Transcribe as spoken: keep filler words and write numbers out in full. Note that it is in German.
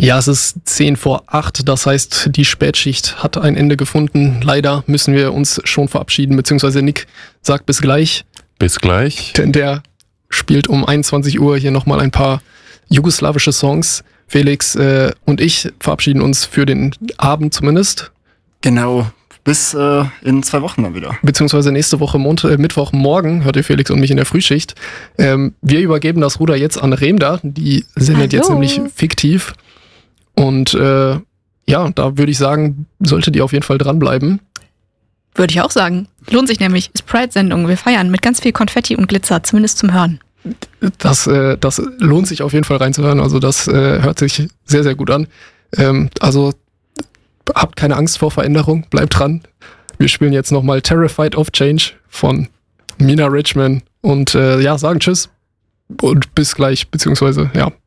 Ja, es ist zehn vor acht, das heißt, die Spätschicht hat ein Ende gefunden. Leider müssen wir uns schon verabschieden, beziehungsweise Nick sagt bis gleich. Bis gleich. Denn der spielt um einundzwanzig Uhr hier nochmal ein paar jugoslawische Songs. Felix äh, und ich verabschieden uns für den Abend zumindest. Genau, bis äh, in zwei Wochen dann wieder. Beziehungsweise nächste Woche, Mont- äh, Mittwochmorgen, hört ihr Felix und mich in der Frühschicht. Ähm, wir übergeben das Ruder jetzt an Remda, die sendet Hallo. jetzt nämlich fiktiv. Und äh, ja, da würde ich sagen, solltet ihr auf jeden Fall dranbleiben. Würde ich auch sagen. Lohnt sich nämlich. Ist Pride-Sendung. Wir feiern mit ganz viel Konfetti und Glitzer, zumindest zum Hören. Das, äh, das lohnt sich auf jeden Fall reinzuhören. Also das äh, hört sich sehr, sehr gut an. Ähm, also habt keine Angst vor Veränderung, bleibt dran. Wir spielen jetzt nochmal Terrified of Change von Mina Richman und äh, ja, sagen Tschüss und bis gleich, beziehungsweise ja,